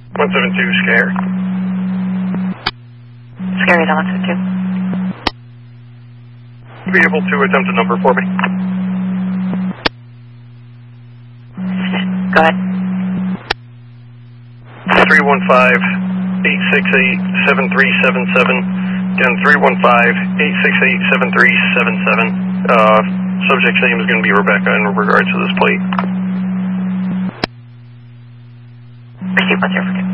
172, Scare. Scare is on 172. Be able to attempt a number for me? Go ahead. 315-868-7377. Again, 315-868-7377. Subject's name is going to be Rebecca in regards to this plate. Receive 104.